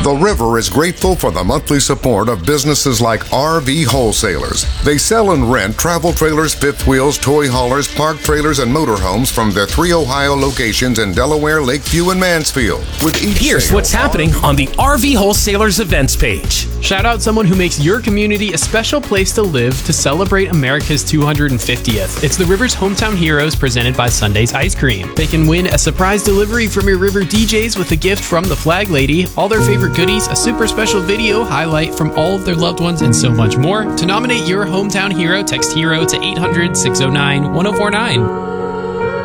The River is grateful for the monthly support of businesses like RV Wholesalers. They sell and rent travel trailers, fifth wheels, toy haulers, park trailers, and motorhomes from their 3 Ohio locations in Delaware, Lakeview, and Mansfield. With each Here's what's happening on the RV Wholesalers events page. Shout out someone who makes your community a special place to live to celebrate America's 250th. It's the River's Hometown Heroes presented by Sunday's Ice Cream. They can win a surprise delivery from your River DJs with a gift from the Flag Lady, all their favorite goodies, a super special video highlight from all of their loved ones, and so much more. To nominate your hometown hero, text HERO to 800-609-1049.